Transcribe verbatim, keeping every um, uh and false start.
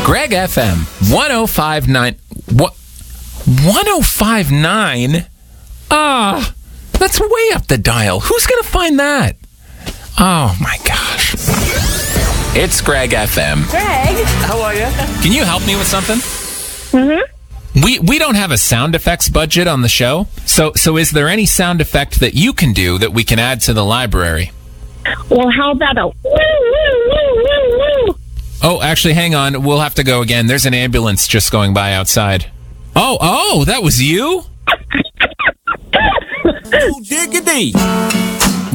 Greg F M, one oh five point nine. What? one oh five point nine? Ah, that's way up the dial. Who's going to find that? Oh, my gosh. It's Greg F M. Greg. How are you? Can you help me with something? Mm-hmm. We we don't have a sound effects budget on the show. So so is there any sound effect that you can do that we can add to the library? Well, how about a woo, woo, woo, woo, woo? Oh, actually, hang on. We'll have to go again. There's an ambulance just going by outside. Oh, oh, that was you? Oh, diggity.